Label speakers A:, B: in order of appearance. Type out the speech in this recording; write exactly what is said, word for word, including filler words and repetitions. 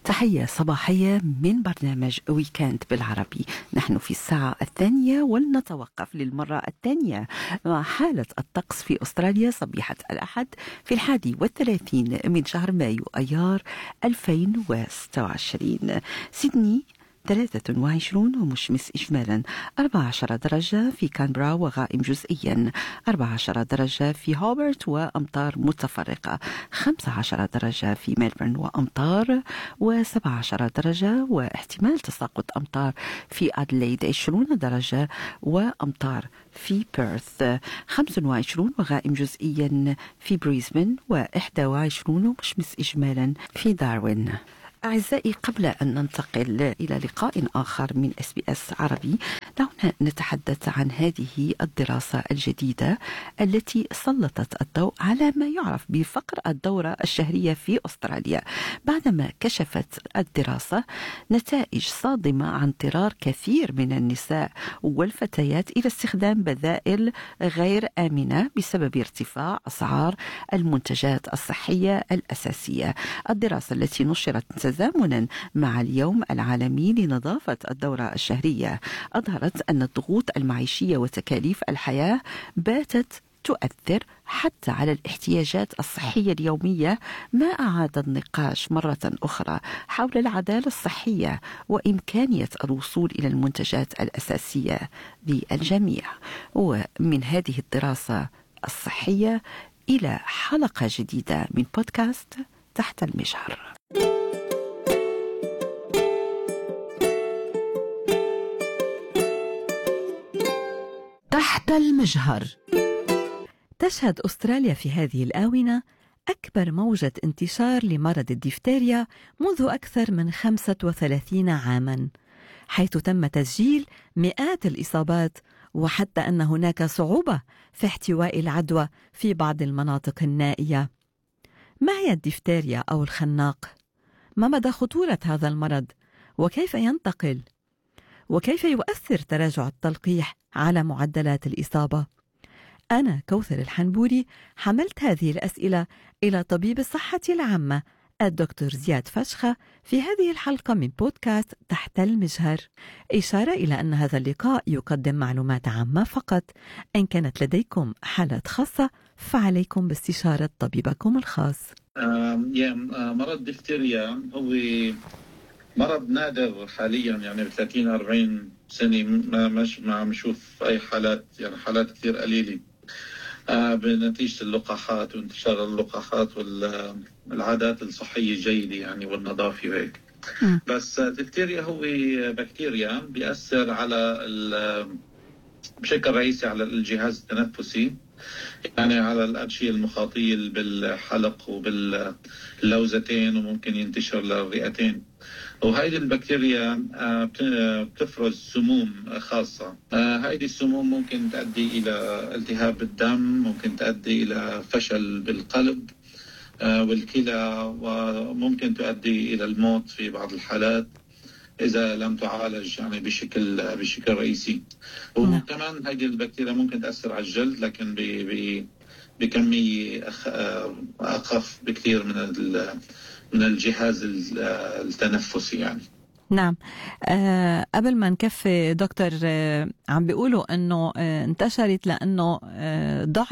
A: تحية صباحية من برنامج ويكند بالعربي. نحن في الساعة الثانية ولنتوقف للمرة الثانية مع حالة الطقس في أستراليا صبيحة الأحد في الحادي والثلاثين من شهر مايو أيار ألفين وستة وعشرين. سيدني ثلاثة وعشرون ومشمس إجمالا، أربعة عشر درجة في كانبرا وغائم جزئيا، أربعة عشر درجة في هوبرت وأمطار متفرقة، خمسة عشر درجة في ملبورن وأمطار، وسبعة عشر درجة واحتمال تساقط أمطار في أدليد، عشرين درجة وأمطار في بيرث، خمسة وعشرين وغائم جزئيا في بريسبن، وواحد وعشرين ومشمس إجمالا في داروين. أعزائي، قبل أن ننتقل إلى لقاء آخر من إس بي إس عربي، دعونا نتحدث عن هذه الدراسة الجديدة التي سلطت الضوء على ما يعرف بفقر الدورة الشهرية في أستراليا، بعدما كشفت الدراسة نتائج صادمة عن اضطرار كثير من النساء والفتيات إلى استخدام بدائل غير آمنة بسبب ارتفاع أسعار المنتجات الصحية الأساسية. الدراسة التي نشرت تزامنا مع اليوم العالمي لنظافة الدورة الشهرية أظهرت أن الضغوط المعيشية وتكاليف الحياة باتت تؤثر حتى على الاحتياجات الصحية اليومية، ما أعاد النقاش مرة أخرى حول العدالة الصحية وإمكانية الوصول إلى المنتجات الأساسية للجميع. ومن هذه الدراسة الصحية إلى حلقة جديدة من بودكاست تحت المجهر. تحت المجهر. تشهد أستراليا في هذه الآونة أكبر موجة انتشار لمرض الديفتيريا منذ أكثر من خمسة وثلاثين عاماً، حيث تم تسجيل مئات الإصابات، وحتى أن هناك صعوبة في احتواء العدوى في بعض المناطق النائية. ما هي الديفتيريا أو الخناق؟ ما مدى خطورة هذا المرض؟ وكيف ينتقل؟ وكيف يؤثر تراجع التلقيح على معدلات الإصابة؟ أنا كوثر الحنبوري حملت هذه الأسئلة إلى طبيب الصحة العامة الدكتور زياد فشخة في هذه الحلقة من بودكاست تحت المجهر، إشارة إلى أن هذا اللقاء يقدم معلومات عامة فقط. إن كانت لديكم حالات خاصة فعليكم باستشارة طبيبكم الخاص.
B: مرض الدفتيريا هو مرض نادر حاليا، يعني ب ثلاثين أربعين سنة ما مش ما عم نشوف أي حالات، يعني حالات كثير قليلة آه بنتيجة اللقاحات وانتشار اللقاحات والعادات الصحية الجيدة يعني والنظافة وهيك. بس الدفتيريا هو بكتيريا بيأثر على بشكل رئيسي على الجهاز التنفسي، يعني على الأغشية المخاطية بالحلق وباللوزتين، وممكن ينتشر للرئتين. وهذه البكتيريا بتفرز سموم خاصة. هذه السموم ممكن تؤدي إلى التهاب بالدم، ممكن تؤدي إلى فشل بالقلب والكلى، وممكن تؤدي إلى الموت في بعض الحالات إذا لم تعالج يعني بشكل بشكل رئيسي. وكمان هذه البكتيريا ممكن تأثر على الجلد، لكن ب بكمية أخف بكثير من من الجهاز التنفسي يعني.
A: نعم. أه قبل ما نكفي دكتور، أه عم بيقولوا أنه أه انتشرت لأنه أه ضعف